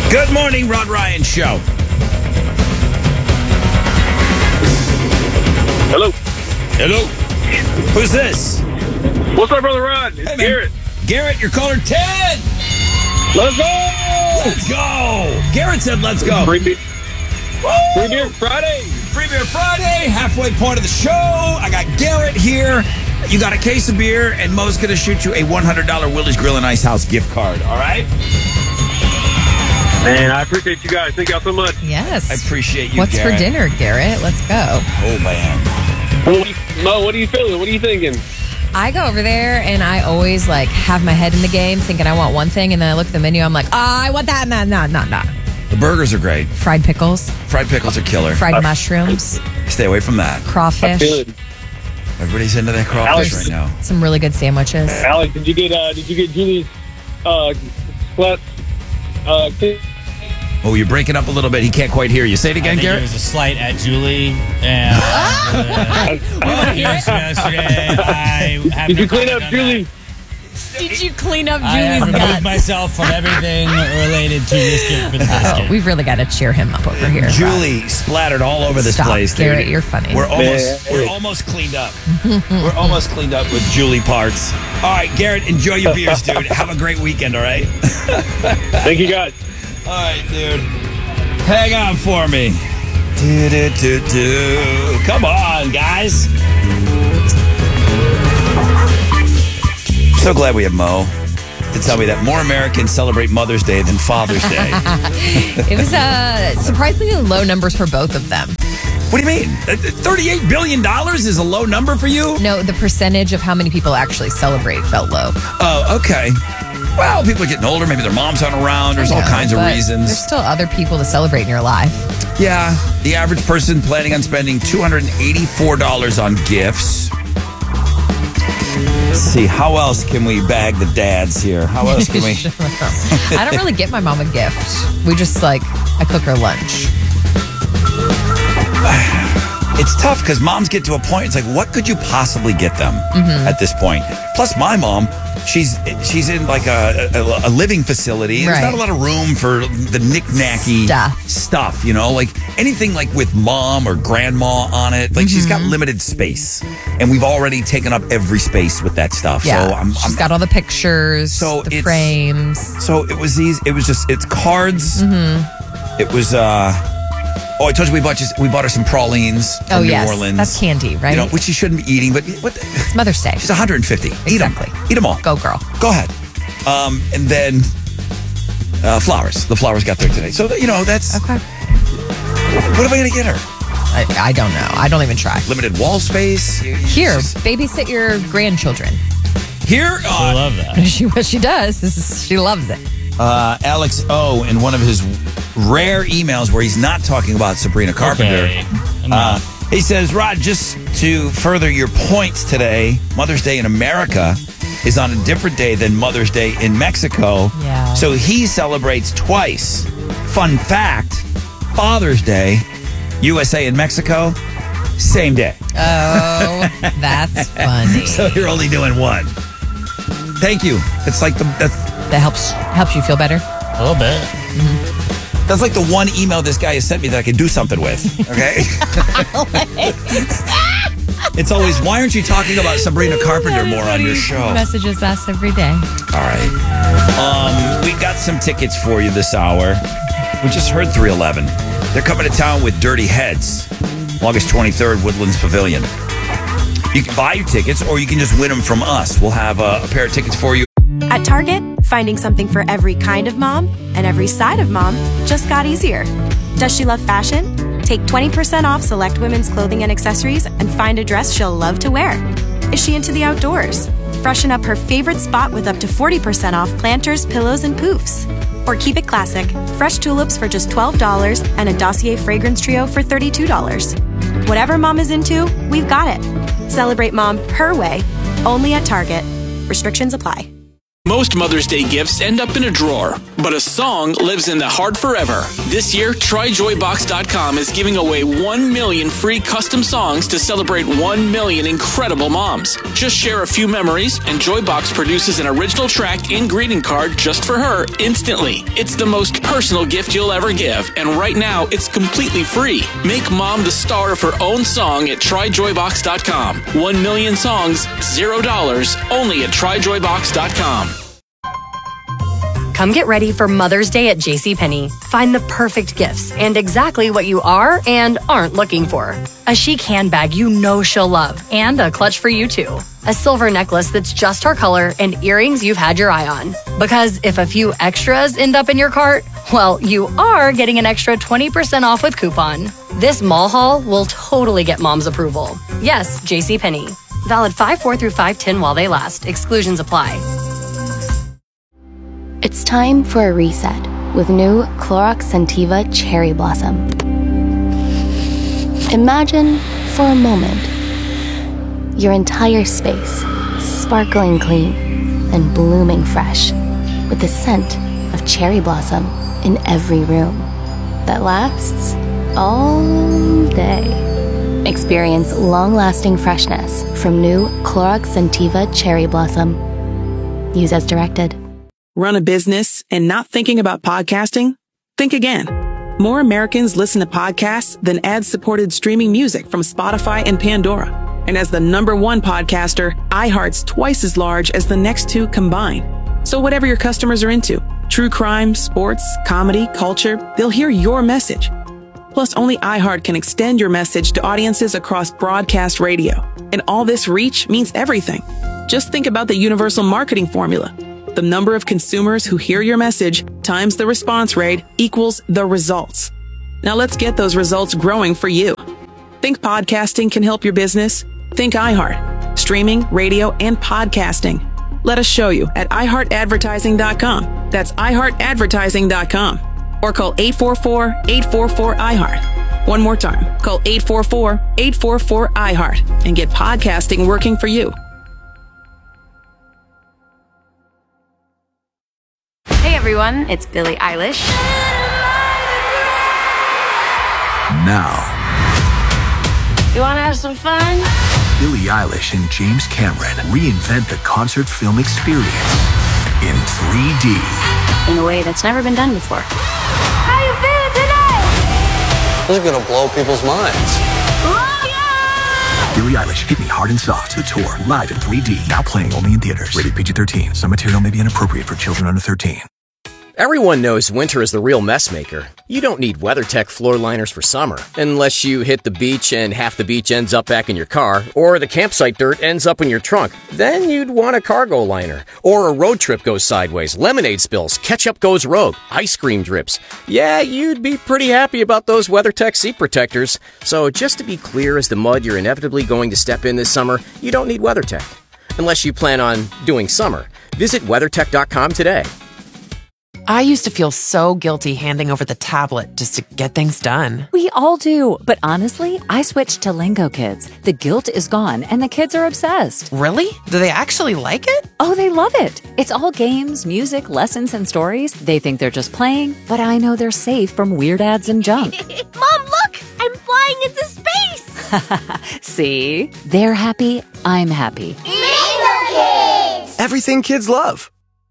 Good morning, Rod Ryan Show. Hello. Hello. Who's this? What's up, Brother Rod? It's Hey, man. Garrett. Garrett, you're caller 10. Let's go! Let's go. Garrett said let's go. Free beer, Woo! free beer Friday. Free Beer Friday, halfway point of the show. I got Garrett here. You got a case of beer, and Mo's going to shoot you a $100 Willie's Grill and Ice House gift card. All right? Man, I appreciate you guys. Thank y'all so much. Yes. I appreciate you, What's Garrett. for dinner, Garrett? Let's go. Oh, man. Mo, what are you feeling? What are you thinking? I go over there and I always have my head in the game thinking I want one thing, and then I look at the menu, I'm like, I want that. No. The burgers are great. Fried pickles, Fried pickles are killer. fried mushrooms, Stay away from that. I crawfish. feel it. Everybody's into that crawfish Alex. right now. Some really good sandwiches. Alex, did you get Julie's slut? Oh, you're breaking up a little bit. He can't quite hear you. Say it I again, think Garrett. It was a slight at Julie. And yesterday, I have Did no you clean comment up on Julie? Did you clean up that. I have Julie's removed guts? myself from everything related to this gift for the Oh, biscuit. we've really got to cheer him up over here. Julie splattered all over this Stop, place, dude. Garrett, you're funny. We're almost cleaned up. We're almost cleaned up with Julie parts. All right, Garrett, enjoy your beers, dude. Have a great weekend, all right? Thank you guys. All right, dude. Hang on for me. Do. Come on, guys. So glad we have Mo to tell me that more Americans celebrate Mother's Day than Father's Day. It was surprisingly low numbers for both of them. What do you mean? $38 billion is a low number for you? No, the percentage of how many people actually celebrate felt low. Oh, okay. Well, people are getting older. Maybe their moms aren't around. There's all I know, kinds of but reasons. There's still other people to celebrate in your life. Yeah, the average person planning on spending $284 on gifts. Let's see, how else can we bag the dads here? How else can we? I don't really get my mom a gift. We just I cook her lunch. It's tough because moms get to a point. It's like, what could you possibly get them at this point? Plus, my mom, she's in a living facility. There's not a lot of room for the knick-knacky stuff, like anything with mom or grandma on it. She's got limited space, and we've already taken up every space with that stuff. Yeah, So she's got all the pictures, the frames. So it's cards. It was. I told you we bought her some pralines from New Orleans. That's candy, right? Which she shouldn't be eating, but It's Mother's Day. She's 150. Exactly. Eat them all. Go, girl. Go ahead. And then flowers. The flowers got there today. So that's Okay. What am I going to get her? I don't know. I don't even try. Limited wall space. Here, babysit your grandchildren. Here, I love that. She does. She loves it. Alex O, in one of his rare emails where he's not talking about Sabrina Carpenter, Okay. he says, Rod, just to further your points today, Mother's Day in America is on a different day than Mother's Day in Mexico. Yeah. So he celebrates twice. Fun fact, Father's Day, USA and Mexico, same day. Oh, that's funny. So you're only doing one. Thank you. It's like That helps you feel better. A little bit. that's like the one email this guy has sent me that I can do something with. Okay. It's always, why aren't you talking about Sabrina Carpenter more on your show? Messages us every day. All right. We got some tickets for you this hour. We just heard 311. They're coming to town with Dirty Heads, August 23rd, Woodlands Pavilion. You can buy your tickets or you can just win them from us. We'll have a pair of tickets for you. At Target, finding something for every kind of mom and every side of mom just got easier. Does she love fashion? Take 20% off select women's clothing and accessories and find a dress she'll love to wear. Is she into the outdoors? Freshen up her favorite spot with up to 40% off planters, pillows, and poofs. Or keep it classic, fresh tulips for just $12 and a Dossier fragrance trio for $32. Whatever mom is into, we've got it. Celebrate mom her way, only at Target. Restrictions apply. Most Mother's Day gifts end up in a drawer, but a song lives in the heart forever. This year, TryJoyBox.com is giving away 1 million free custom songs to celebrate 1 million incredible moms. Just share a few memories, and Joybox produces an original track and greeting card just for her instantly. It's the most personal gift you'll ever give, and right now, it's completely free. Make mom the star of her own song at TryJoyBox.com. 1 million songs, $0, only at TryJoyBox.com. Come get ready for Mother's Day at JCPenney. Find the perfect gifts and exactly what you are and aren't looking for. A chic handbag you know she'll love, and a clutch for you too. A silver necklace that's just her color, and earrings you've had your eye on. Because if a few extras end up in your cart, well, you are getting an extra 20% off with coupon. This mall haul will totally get mom's approval. Yes, JCPenney. Valid 5/4 through 5/10 while they last. Exclusions apply. It's time for a reset with new Clorox Scentiva Cherry Blossom. Imagine, for a moment, your entire space sparkling clean and blooming fresh with the scent of cherry blossom in every room that lasts all day. Experience long-lasting freshness from new Clorox Scentiva Cherry Blossom. Use as directed. Run a business and not thinking about podcasting? Think again. More Americans listen to podcasts than ad-supported streaming music from Spotify and Pandora. And as the #1 podcaster, iHeart's twice as large as the next two combined. So whatever your customers are into, true crime, sports, comedy, culture, they'll hear your message. Plus, only iHeart can extend your message to audiences across broadcast radio. And all this reach means everything. Just think about the universal marketing formula. The number of consumers who hear your message times the response rate equals the results. Now let's get those results growing for you. Think podcasting can help your business? Think iHeart. Streaming, radio, and podcasting. Let us show you at iHeartAdvertising.com. That's iHeartAdvertising.com. Or call 844-844-iHeart. One more time. Call 844-844-iHeart and get podcasting working for you. Hey everyone, it's Billie Eilish. Now, You want to have some fun? Billie Eilish and James Cameron reinvent the concert film experience in 3D. In a way that's never been done before. How you feeling today? This is gonna blow people's minds. Billie Eilish, Hit Me Hard and Soft, the tour, live in 3D, now playing only in theaters. Rated PG-13. Some material may be inappropriate for children under 13. Everyone knows winter is the real mess maker. You don't need WeatherTech floor liners for summer, unless you hit the beach and half the beach ends up back in your car, or the campsite dirt ends up in your trunk. Then you'd want a cargo liner. Or a road trip goes sideways, lemonade spills, ketchup goes rogue, ice cream drips. Yeah, you'd be pretty happy about those WeatherTech seat protectors. So just to be clear, as the mud you're inevitably going to step in this summer, you don't need WeatherTech. Unless you plan on doing summer. Visit WeatherTech.com today. I used to feel so guilty handing over the tablet just to get things done. We all do. But honestly, I switched to Lingo Kids. The guilt is gone and the kids are obsessed. Really? Do they actually like it? Oh, they love it. It's all games, music, lessons, and stories. They think they're just playing, but I know they're safe from weird ads and junk. Mom, look! I'm flying into space! See? They're happy. I'm happy. Lingo Kids! Everything kids love.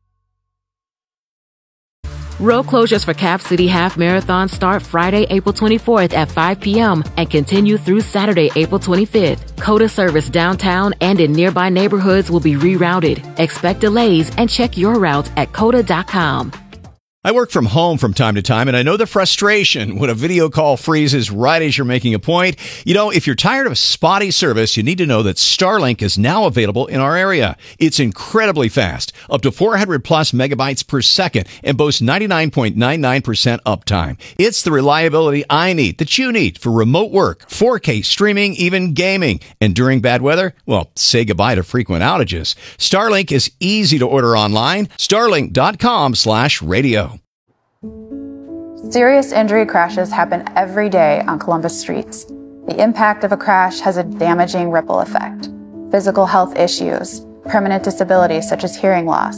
Road closures for Cap City Half Marathon start Friday, April 24th at 5 p.m. and continue through Saturday, April 25th. COTA service downtown and in nearby neighborhoods will be rerouted. Expect delays and check your route at COTA.com. I work from home from time to time, and I know the frustration when a video call freezes right as you're making a point. You know, if you're tired of spotty service, you need to know that Starlink is now available in our area. It's incredibly fast, up to 400 plus megabytes per second, and boasts 99.99% uptime. It's the reliability I need, that you need, for remote work, 4K streaming, even gaming. And during bad weather, well, say goodbye to frequent outages. Starlink is easy to order online. Starlink.com/radio. Serious injury crashes happen every day on Columbus streets. The impact of a crash has a damaging ripple effect. Physical health issues, permanent disabilities such as hearing loss,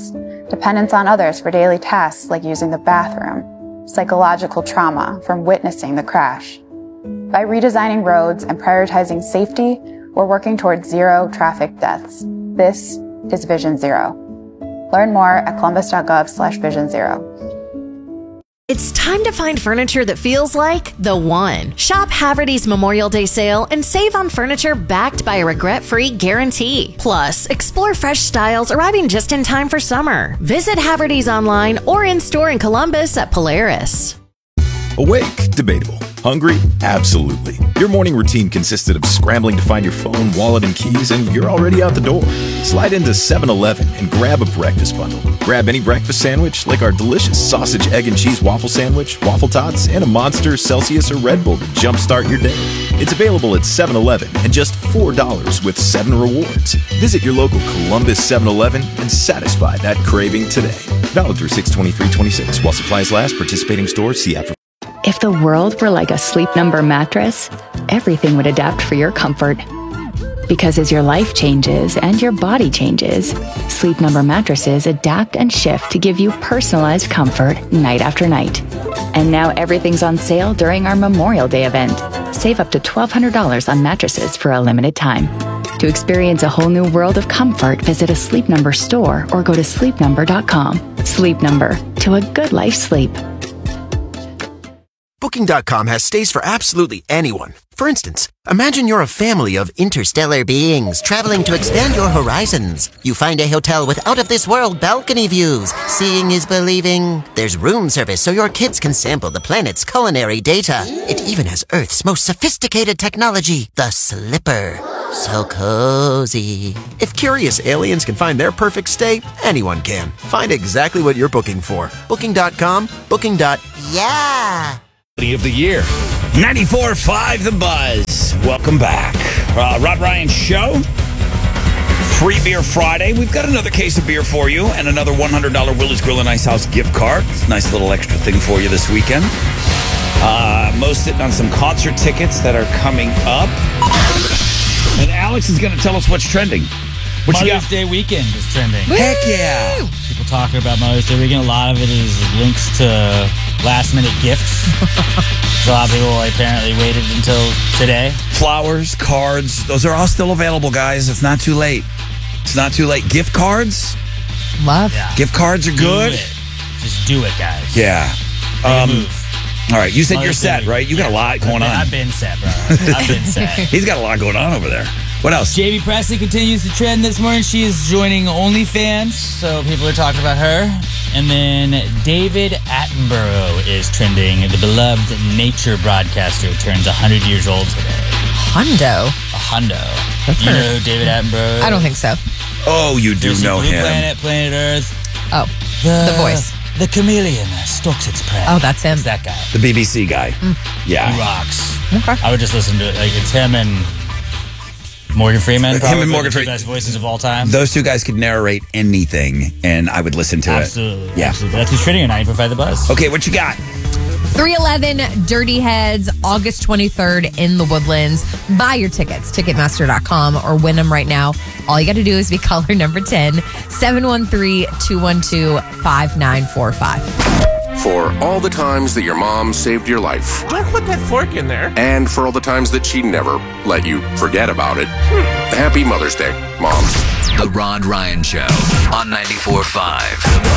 dependence on others for daily tasks like using the bathroom, psychological trauma from witnessing the crash. By redesigning roads and prioritizing safety, we're working towards zero traffic deaths. This is Vision Zero. Learn more at columbus.gov/Vision Zero. It's time to find furniture that feels like the one. Shop Haverty's Memorial Day sale and save on furniture backed by a regret-free guarantee. Plus, explore fresh styles arriving just in time for summer. Visit Haverty's online or in-store in Columbus at Polaris. Awake? Debatable. Hungry? Absolutely. Your morning routine consisted of scrambling to find your phone, wallet, and keys, and you're already out the door. Slide into 7-Eleven and grab a breakfast bundle. Grab any breakfast sandwich, like our delicious sausage, egg, and cheese waffle sandwich, waffle tots, and a Monster, Celsius, or Red Bull to jumpstart your day. It's available at 7-Eleven and just $4 with 7 rewards. Visit your local Columbus 7-Eleven and satisfy that craving today. Valid through 6/23/26 while supplies last. Participating stores. See app for. If the world were like a Sleep Number mattress, everything would adapt for your comfort. Because as your life changes and your body changes, Sleep Number mattresses adapt and shift to give you personalized comfort night after night. And now everything's on sale during our Memorial Day event. Save up to $1,200 on mattresses for a limited time. To experience a whole new world of comfort, visit a Sleep Number store or go to sleepnumber.com. Sleep Number, to a good night's sleep. Booking.com has stays for absolutely anyone. For instance, imagine you're a family of interstellar beings traveling to expand your horizons. You find a hotel with out-of-this-world balcony views. Seeing is believing. There's room service so your kids can sample the planet's culinary data. It even has Earth's most sophisticated technology, the Slipper. So cozy. If curious aliens can find their perfect stay, anyone can. Find exactly what you're booking for. Booking.com, booking.yeah. Of the year. 94.5 The Buzz. Welcome back. Rod Ryan Show. Free Beer Friday. We've got another case of beer for you and another $100 Willie's Grill and Ice House gift card. Nice little extra thing for you this weekend. Most sitting on some concert tickets that are coming up. And Alex is going to tell us what's trending. What Mother's Day weekend is trending. Heck yeah. People talking about Mother's Day weekend. A lot of it is links to last-minute gifts. So a lot of people apparently waited until today. Flowers, cards, those are all still available, guys. It's not too late. It's not too late. Gift cards? Love. Yeah. Gift cards are good. Do it. Just do it, guys. Yeah. All right, you said you're set, right? You got a lot going on. I've been set, bro. I've been set. He's got a lot going on over there. What else? Jamie Presley continues to trend this morning. She is joining OnlyFans, so people are talking about her. And then David Attenborough is trending. The beloved nature broadcaster turns 100 years old today. Hundo? A hundo. You know who David Attenborough is? I don't think so. Oh, you do know Blue him. Planet Earth. Oh, the voice. The chameleon stalks its prey. Oh, that's him. It's that guy. The BBC guy. Yeah. He rocks. Okay. I would just listen to it. Like, it's him and Morgan Freeman. Him and Morgan the two Freeman. best voices of all time. Those two guys could narrate anything, and I would listen to Absolutely. it. Yeah. Absolutely. That's who's trending on 95.5 The Buzz. Okay, what you got? 311 Dirty Heads, August 23rd in the Woodlands. Buy your tickets, Ticketmaster.com, or win them right now. All you got to do is be caller number 10, 713-212-5945. For all the times that your mom saved your life. Don't put that fork in there. And for all the times that she never let you forget about it. Happy Mother's Day, Mom. The Rod Ryan Show on 94.5 The Buzz.